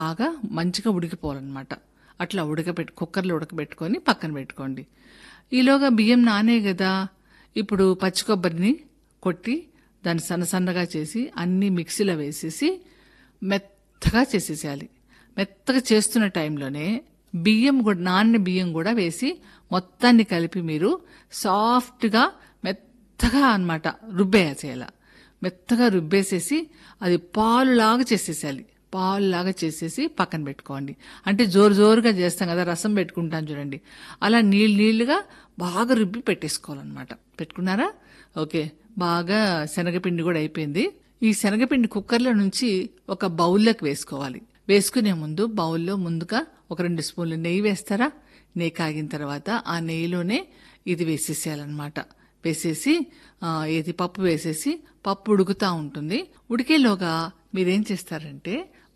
బాగా మంచిగా ఉడికిపోవాలన్నమాట. అట్లా కుక్కర్లో ఉడకబెట్టుకొని పక్కన పెట్టుకోండి. ఈలోగా బియ్యం నానే కదా, ఇప్పుడు పచ్చి కొబ్బరిని కొట్టి దాన్ని సన్నగా చేసి అన్ని మిక్సీలో వేసేసి మెత్తగా చేసేసేయాలి. మెత్తగా చేస్తున్న టైంలోనే నానిన బియ్యం కూడా వేసి మొత్తాన్ని కలిపి మీరు సాఫ్ట్గా మెత్తగా అన్నమాట రుబ్బేసేయాలి. మెత్తగా రుబ్బేసేసి అది పాలులాగా చేసేసేయాలి. పాలులాగా చేసేసి పక్కన పెట్టుకోండి. అంటే జోరుగా చేస్తాం కదా, రసం పెట్టుకుంటాం చూడండి, అలా నీళ్ళుగా బాగా రుబ్బి పెట్టేసుకోవాలన్నమాట. పెట్టుకున్నారా? ఓకే. బాగా శనగపిండి కూడా అయిపోయింది. ఈ శనగపిండి కుక్కర్లో నుంచి ఒక బౌల్లోకి వేసుకోవాలి. వేసుకునే ముందు బౌల్లో ముందుగా ఒక 2 స్పూన్లు నెయ్యి వేస్తారా? నెయ్యి కాగిన తర్వాత ఆ నెయ్యిలోనే ఇది వేసేసేయాలన్నమాట. వేసేసి ఇది పప్పు వేసేసి పప్పు ఉడుకుతా ఉంటుంది. ఉడికేలోగా మీరేం చేస్తారంటే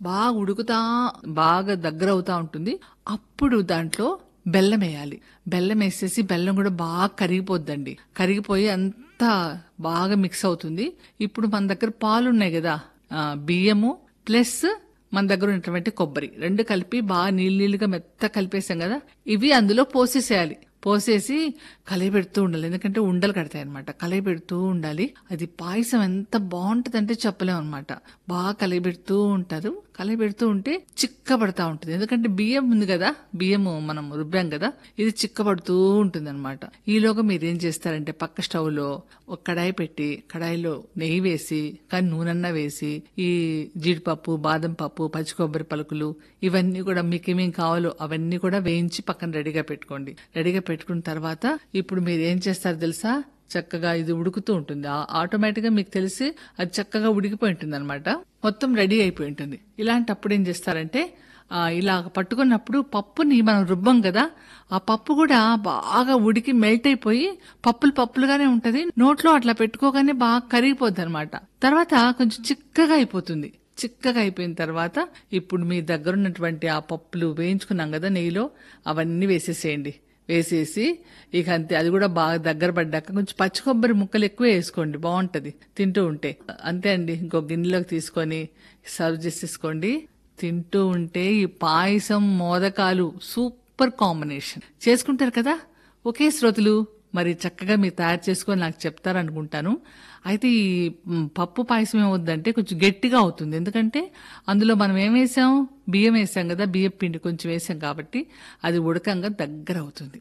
బాగా దగ్గర అవుతా ఉంటుంది. అప్పుడు దాంట్లో బెల్లం వేయాలి. బెల్లం వేసేసి బెల్లం కూడా బాగా కరిగిపోద్దండి. కరిగిపోయి అంతా బాగా మిక్స్ అవుతుంది. ఇప్పుడు మన దగ్గర పాలు ఉన్నాయి కదా, బియ్యము ప్లస్ మన దగ్గర ఉన్నటువంటి కొబ్బరి 2 కలిపి బాగా నీళ్ళుగా మెత్త కలిపేసాం కదా, ఇవి అందులో పోసేసేయాలి. పోసేసి కలయబెడుతూ ఉండాలి. ఎందుకంటే ఉండలు కడతాయి అనమాట. కలయబెడుతూ ఉండాలి. అది పాయసం ఎంత బాగుంటుంది అంటే చెప్పలేం అనమాట. బాగా కలయబెడుతూ ఉంటారు. కలయబెడుతూ ఉంటే చిక్కబడతా ఉంటుంది. ఎందుకంటే బియ్యం ఉంది కదా, బియ్యము మనం రుబ్బాం కదా, ఇది చిక్కబడుతూ ఉంటుంది అనమాట. ఈలోగా మీరేం చేస్తారంటే పక్క స్టవ్ లో ఒక కడాయి పెట్టి కడాయిలో నెయ్యి వేసి కానీ నూనె వేసి ఈ జీడిపప్పు, బాదం పప్పు, పచ్చి కొబ్బరి పలుకులు ఇవన్నీ కూడా మీకు ఏమేం కావాలో అవన్నీ కూడా వేయించి పక్కన రెడీగా పెట్టుకోండి. రెడీగా పెట్టుకున్న తర్వాత ఇప్పుడు మీరు ఏం చేస్తారు తెలుసా? చక్కగా ఇది ఉడుకుతూ ఉంటుంది. ఆటోమేటిక్ గా మీకు తెలిసి అది చక్కగా ఉడికిపోయి ఉంటుంది అనమాట. మొత్తం రెడీ అయిపోయి ఉంటుంది. ఇలాంటప్పుడు ఏం చేస్తారంటే ఇలా పట్టుకున్నప్పుడు పప్పుని మనం రుబ్బం కదా, ఆ పప్పు కూడా బాగా ఉడికి మెల్ట్ అయిపోయి పప్పులుగానే ఉంటది. నోట్లో అట్లా పెట్టుకోగానే బాగా కరిగిపోద్ది అనమాట. తర్వాత కొంచెం చిక్కగా అయిపోతుంది. చిక్కగా అయిపోయిన తర్వాత ఇప్పుడు మీ దగ్గర ఉన్నటువంటి ఆ పప్పులు వేయించుకున్నాం కదా నెయ్యిలో, అవన్నీ వేసేసేయండి. వేసేసి ఇక అంతే. అది కూడా బాగా దగ్గర పడ్డాక కొంచెం పచ్చి కొబ్బరి ముక్కలు ఎక్కువ వేసుకోండి, బాగుంటది తింటూ ఉంటే. అంతే అండి. ఇంకో గిన్నెలోకి తీసుకొని సర్వ్ చేసేసుకోండి. తింటూ ఉంటే ఈ పాయసం మోదకాలు సూపర్ కాంబినేషన్. చేసుకుంటారు కదా? ఓకే శ్రోతలు, మరి చక్కగా మీరు తయారు చేసుకొని నాకు చెప్తారనుకుంటాను. అయితే ఈ పప్పు పాయసం ఏమవుద్దంటే కొంచెం గట్టిగా అవుతుంది. ఎందుకంటే అందులో మనం ఏం వేసాం? బియ్యం వేసాం కదా, బియ్యం పిండి కొంచెం వేసాం కాబట్టి అది ఉడకంగా దగ్గర అవుతుంది.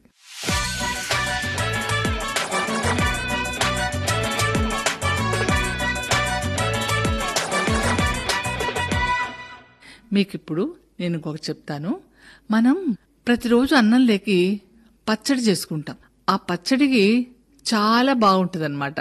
మీకిప్పుడు నేను ఇంకొక చెప్తాను. మనం ప్రతిరోజు అన్నంలోకి పచ్చడి చేసుకుంటాం. ఆ పచ్చడికి చాలా బాగుంటుంది అనమాట.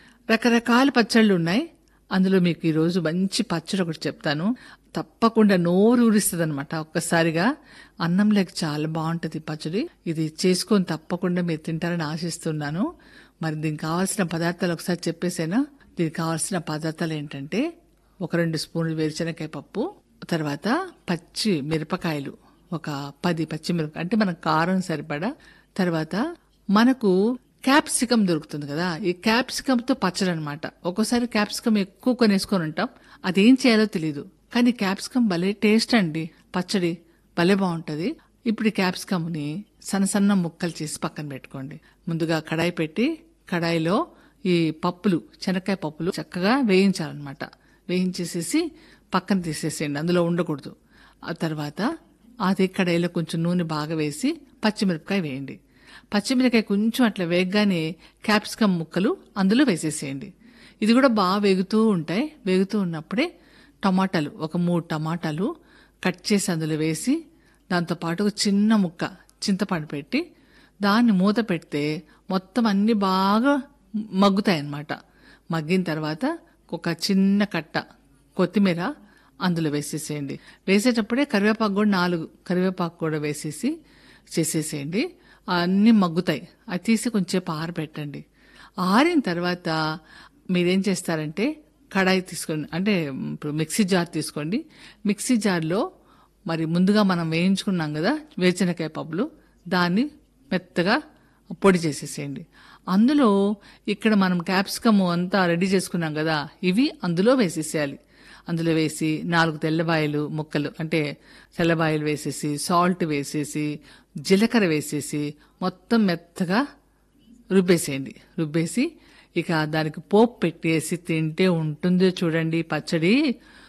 రకరకాల పచ్చళ్ళు ఉన్నాయి. అందులో మీకు ఈరోజు మంచి పచ్చడి ఒకటి చెప్తాను. తప్పకుండా నోరు ఊరిస్తుంది అనమాట. ఒక్కసారిగా అన్నంలోకి చాలా బాగుంటుంది పచ్చడి. ఇది చేసుకొని తప్పకుండా మీరు తింటారని ఆశిస్తున్నాను. మరి దీనికి కావాల్సిన పదార్థాలు ఒకసారి చెప్పేసేనా? దీనికి కావాల్సిన పదార్థాలు ఏంటంటే ఒక 2 స్పూన్లు వేరుశనగకాయ పప్పు, తర్వాత పచ్చి మిరపకాయలు ఒక 10 పచ్చిమిరపకాయ, అంటే మన కారం సరిపడా. తర్వాత మనకు క్యాప్సికం దొరుకుతుంది కదా, ఈ క్యాప్సికం తో పచ్చడి అనమాట. ఒక్కోసారి క్యాప్సికం ఎక్కువ కొనేసుకొని ఉంటాం, అదేం చేయాలో తెలీదు. కానీ క్యాప్సికం భలే టేస్ట్ అండి, పచ్చడి భలే బాగుంటది. ఇప్పుడు ఈ క్యాప్సికమ్ ని సన్న ముక్కలు చేసి పక్కన పెట్టుకోండి. ముందుగా కడాయి పెట్టి కడాయిలో ఈ పప్పులు, శనక్కాయ పప్పులు చక్కగా వేయించాలన్నమాట. వేయించేసేసి పక్కన తీసేసేయండి, అందులో ఉండకూడదు. ఆ తర్వాత అది కడాయిలో కొంచెం నూనె బాగా వేసి పచ్చిమిరపకాయ వేయండి. పచ్చిమిరపకాయ కొంచెం అట్లా వేగగానే క్యాప్సికమ్ ముక్కలు అందులో వేసేసేయండి. ఇది కూడా బాగా వేగుతూ ఉంటాయి. వేగుతూ ఉన్నప్పుడే టమాటాలు ఒక 3 టమాటాలు కట్ చేసి అందులో వేసి దాంతోపాటు ఒక చిన్న ముక్క చింతపండు పెట్టి దాన్ని మూత పెడితే మొత్తం అన్ని బాగా మగ్గుతాయి అన్నమాట. మగ్గిన తర్వాత ఒక చిన్న కట్ట కొత్తిమీర అందులో వేసేసేయండి. వేసేటప్పుడే కరివేపాకు కూడా 4 కరివేపాకు కూడా వేసేసి చేసేసేయండి. అన్నీ మగ్గుతాయి. అది తీసి కొంచెం ఆరబెట్టండి. ఆరిన తర్వాత మీరేం చేస్తారంటే కడాయి తీసుకోండి, అంటే ఇప్పుడు మిక్సీ జార్ తీసుకోండి. మిక్సీ జార్లో మరి ముందుగా మనం వేయించుకున్నాం కదా వేరుశనగకాయ పప్పులు, దాన్ని మెత్తగా పొడి చేసేసేయండి. అందులో ఇక్కడ మనం క్యాప్సికమ్ అంతా రెడీ చేసుకున్నాం కదా, ఇవి అందులో వేసేసేయాలి. అందులో వేసి 4 తెల్లబాయలు ముక్కలు అంటే తెల్లబాయలు వేసేసి సాల్ట్ వేసేసి జీలకర్ర వేసేసి మొత్తం మెత్తగా రుబ్బేసేయండి. రుబ్బేసి ఇక దానికి పోపు పెట్టేసి తింటే ఉంటుందో చూడండి పచ్చడి.